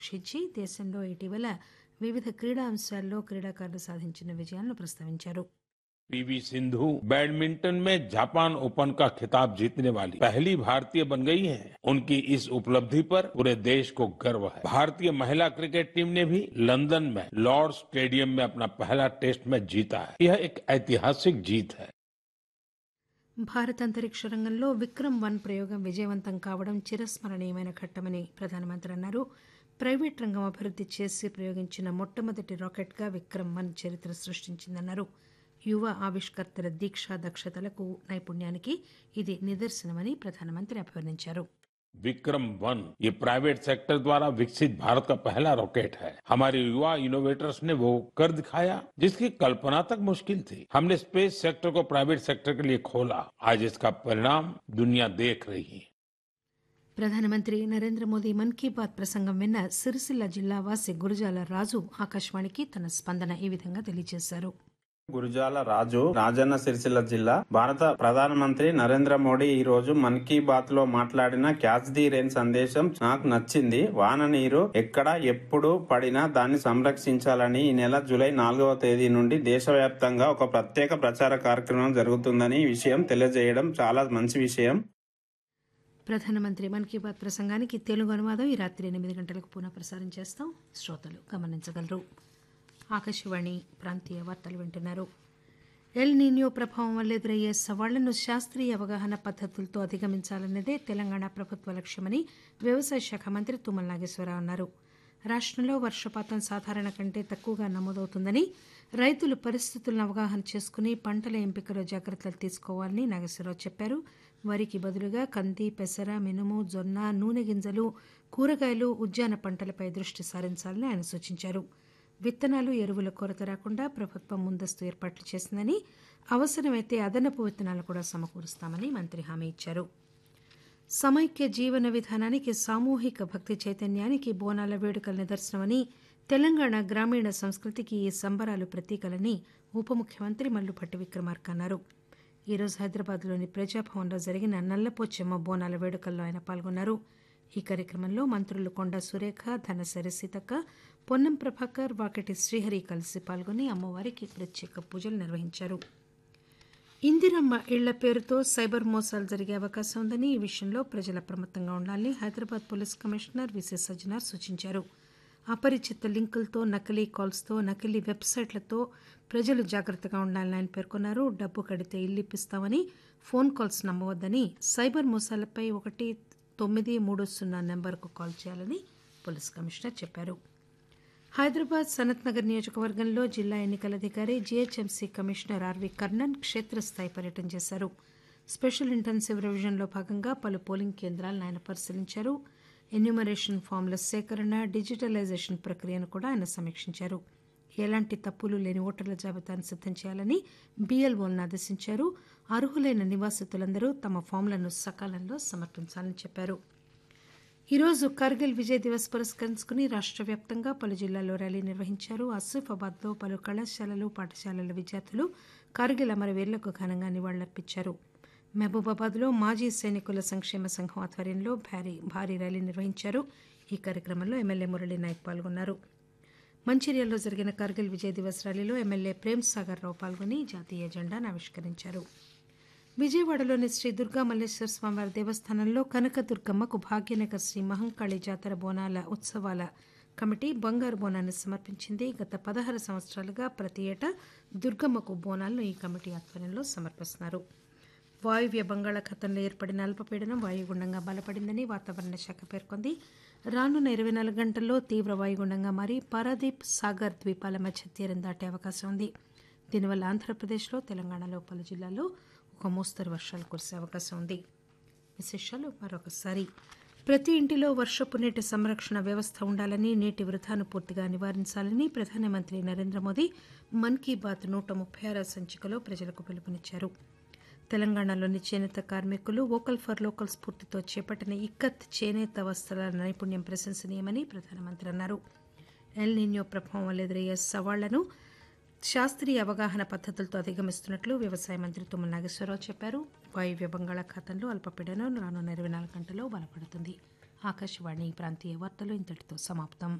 షిజీ దేశంలో ఇటీవల వివిధ క్రీడా అంశాల్లో క్రీడాకారులు సాధించిన విజయాలను ప్రస్తావించారు. पीवी सिंधु बैडमिंटन में जापान ओपन का खिताब जीतने वाली पहली भारतीय बन गई हैं। उनकी इस उपलब्धि पर पूरे देश को गर्व है। भारतीय महिला क्रिकेट टीम ने भी लंदन में लॉर्ड्स स्टेडियम में अपना पहला टेस्ट मैच जीता है। यह एक ऐतिहासिक जीत है। భారత అంతరిక్ష రంగంలో విక్రమ్-1 ప్రయోగం విజయవంతం కావడం చిరస్మరణీయమైన ఘట్టమని ప్రధానమంత్రి అన్నారు. ప్రైవేట్ రంగం అభివృద్ధి చేసి ప్రయోగించిన మొట్టమొదటి రాకెట్గా విక్రమ్-1 చరిత్ర సృష్టించిందన్నారు. యువ ఆవిష్కర్తల దీక్ష దక్షతలకు నైపుణ్యానికి ఇది నిదర్శనమని ప్రధానమంత్రి అభివర్ణించారు. विक्रम-1 ये प्राइवेट सेक्टर द्वारा विकसित भारत का पहला रॉकेट है। हमारे युवा इनोवेटर्स ने वो कर दिखाया जिसकी कल्पना तक मुश्किल थी। हमने स्पेस सेक्टर को प्राइवेट सेक्टर के लिए खोला। आज इसका परिणाम दुनिया देख रही है। ప్రధానమంత్రి నరేంద్ర మోదీ మన్ కీ బాత్ ప్రసంగం విన్న సిరిసిల్ల జిల్లా వాసి గురజాల రాజు ఆకాశవాణికి తన స్పందన ఈ విధంగా తెలియజేశారు. గురుజాల రాజు, రాజన్న సిరిసిల్ల జిల్లా. భారత ప్రధానమంత్రి నరేంద్ర మోడీ ఈ రోజు మన్ కీ బాత్ లో మాట్లాడిన క్యాచ్ ది రెయిన్ సందేశం నాకు నచ్చింది. వాన నీరు ఎక్కడ ఎప్పుడు పడినా దాన్ని సంరక్షించాలని ఈ నెల జూలై 4వ తేదీ నుండి దేశవ్యాప్తంగా ఒక ప్రత్యేక ప్రచార కార్యక్రమం జరుగుతుందని ఈ విషయం తెలియజేయడం చాలా మంచి విషయం. ప్రధానమంత్రి మన్ కీ బాత్ ప్రసంగానికి తెలుగు అనువాదం ఈ రాత్రి 8 గంటలకు పునః ప్రసారం చేస్తాం. శ్రోతలు గమనించగలరు. ఆకాశవాణి ప్రాంతీయ వార్తలు వింటున్నారు. ఎల్ నీనియో ప్రభావం వల్ల ఎదురయ్యే సవాళ్లను శాస్త్రీయ అవగాహన పద్దతులతో అధిగమించాలన్నదే తెలంగాణ ప్రభుత్వ లక్ష్యమని వ్యవసాయ శాఖ మంత్రి తుమ్మల నాగేశ్వరరావు అన్నారు. రాష్టంలో వర్షపాతం సాధారణ కంటే తక్కువగా నమోదవుతుందని, రైతులు పరిస్థితులను అవగాహన చేసుకుని పంటల ఎంపికలో జాగ్రత్తలు తీసుకోవాలని నాగేశ్వరరావు చెప్పారు. వరికి బదులుగా కంది, పెసర, మినుము, జొన్న, నూనె గింజలు, కూరగాయలు, ఉద్యాన పంటలపై దృష్టి సారించాలని ఆయన సూచించారు. విత్తనాలు, ఎరువుల కొరత రాకుండా ప్రభుత్వం ముందస్తు ఏర్పాట్లు చేసిందని, అవసరమైతే అదనపు విత్తనాలు కూడా సమకూరుస్తామని మంత్రి హామీ ఇచ్చారు. సమైక్య జీవన విధానానికి, సామూహిక భక్తి చైతన్యానికి బోనాల వేడుకల నిదర్శనమని, తెలంగాణ గ్రామీణ సంస్కృతికి ఈ సంబరాలు ప్రతీకలని ఉప ముఖ్యమంత్రి మల్లుభట్టి విక్రమార్క అన్నారు. ఈరోజు హైదరాబాద్లోని ప్రజాభవన్లో జరిగిన నల్లపోచెమ్మ బోనాల వేడుకల్లో ఆయన పాల్గొన్నారు. ఈ కార్యక్రమంలో మంత్రులు కొండా సురేఖ, ధనసరి సీతక్క, పొన్నం ప్రభాకర్, వాకటి శ్రీహరి కలిసి పాల్గొని అమ్మవారికి ప్రత్యేక పూజలు నిర్వహించారు. ఇందిరమ్మ ఇళ్ల పేరుతో సైబర్ మోసాలు జరిగే అవకాశం ఉందని, ఈ విషయంలో ప్రజలు అప్రమత్తంగా ఉండాలని Hyderabad police commissioner VC Sajjanar సూచించారు. అపరిచిత లింకులతో, నకిలీ కాల్స్తో, నకిలీ వెబ్సైట్లతో ప్రజలు జాగ్రత్తగా ఉండాలని ఆయన పేర్కొన్నారు. డబ్బు కడితే ఇల్లు ఇప్పిస్తామని ఫోన్ కాల్స్ నమ్మవద్దని, సైబర్ మోసాలపై 1930 నెంబర్కు కాల్ చేయాలని పోలీస్ కమిషనర్ చెప్పారు. హైదరాబాద్ సనత్ నగర్ నియోజకవర్గంలో జిల్లా ఎన్నికల అధికారి, జీహెచ్ఎంసీ కమిషనర్ ఆర్వి కర్ణన్ క్షేత్రస్థాయి పర్యటన చేశారు. స్పెషల్ ఇంటెన్సివ్ రివిజన్లో భాగంగా పలు పోలింగ్ కేంద్రాలను ఆయన పరిశీలించారు. ఎన్యూమరేషన్ ఫామ్ల సేకరణ, డిజిటలైజేషన్ ప్రక్రియను కూడా ఆయన సమీక్షించారు. ఎలాంటి తప్పులు లేని ఓటర్ల జాబితాను సిద్దం చేయాలని బీఎల్ఓలను ఆదేశించారు. అర్హులైన నివాసితులందరూ తమ ఫామ్లను సకాలంలో సమర్పించాలని చెప్పారు. ఈరోజు కార్గిల్ విజయ్ దివస్ పురస్కరించుకుని రాష్ట్ర వ్యాప్తంగా పలు జిల్లాల్లో ర్యాలీ నిర్వహించారు. ఆసిఫాబాద్లో పలు కళాశాలలు, పాఠశాలల విద్యార్థులు కార్గిల్ అమరవీరులకు ఘనంగా నివాళులర్పించారు. మహబూబాబాద్లో మాజీ సైనికుల సంక్షేమ సంఘం ఆధ్వర్యంలో భారీ ర్యాలీ నిర్వహించారు. ఈ కార్యక్రమంలో ఎమ్మెల్యే మురళీ నాయక్ పాల్గొన్నారు. మంచిర్యాలలో జరిగిన కార్గిల్ విజయ్ దివస్ ర్యాలీలో ఎమ్మెల్యే ప్రేమ్ సాగర్ రావు పాల్గొని జాతీయ జెండాను ఆవిష్కరించారు. విజయవాడలోని శ్రీ దుర్గా మల్లేశ్వర స్వామివారి దేవస్థానంలో కనకదుర్గమ్మకు భాగ్యనగర్ శ్రీ మహంకాళి జాతర బోనాల ఉత్సవాల కమిటీ బంగారు బోనాన్ని సమర్పించింది. గత 16 సంవత్సరాలుగా ప్రతి ఏటా దుర్గమ్మకు బోనాలను ఈ కమిటీ ఆధ్వర్యంలో సమర్పిస్తున్నారు. వాయువ్య బంగాళాఖాతంలో ఏర్పడిన అల్పపీడనం వాయుగుండంగా బలపడిందని వాతావరణ శాఖ పేర్కొంది. రానున్న 24 గంటల్లో తీవ్ర వాయుగుండంగా మారి పారాదీప్, సాగర్ ద్వీపాల మధ్య తీరం దాటే అవకాశం ఉంది. దీనివల్ల ఆంధ్రప్రదేశ్లో, తెలంగాణలో పలు జిల్లాల్లో ఒక మోస్తరు వర్షాలు కురిసే అవకాశం ఉంది. విశేషాలు మరొకసారి. ప్రతి ఇంటిలో వర్షపు నీటి సంరక్షణ వ్యవస్థ ఉండాలని, నీటి వృధాను పూర్తిగా నివారించాలని ప్రధానమంత్రి నరేంద్ర మోదీ మన్ కీ బాత్ 136వ సంచికలో ప్రజలకు పిలుపునిచ్చారు. తెలంగాణలోని చేనేత కార్మికులు వోకల్ ఫర్ లోకల్ స్ఫూర్తితో చేపట్టిన ఇక్కత్ చేనేత వస్త్రాల నైపుణ్యం ప్రశంసనీయమని ప్రధానమంత్రి అన్నారు. ఎల్ నీనియో ప్రభావం వల్ల ఎదురయ్యే సవాళ్లను శాస్త్రీయ అవగాహన పద్దతులతో అధిగమిస్తున్నట్లు వ్యవసాయ మంత్రి తుమ్మల నాగేశ్వరరావు చెప్పారు. వాయువ్య బంగాళాఖాతంలో అల్పపీడనం రానున్న 24 గంటల్లో బలపడుతుంది. ఆకాశవాణి ప్రాంతీయ వార్తలు ఇంతటితో సమాప్తం.